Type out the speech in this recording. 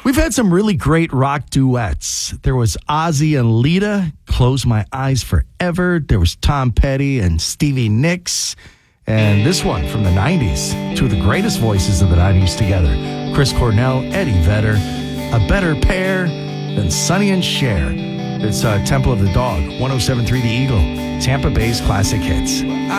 We've had some really great rock duets. There was Ozzy and Lita, Close My Eyes Forever. There was Tom Petty and Stevie Nicks. And this one from the 90s, two of the greatest voices of the 90s together. Chris Cornell, Eddie Vedder, a better pair than Sonny and Cher. It's Temple of the Dog, 107.3 The Eagle, Tampa Bay's classic hits.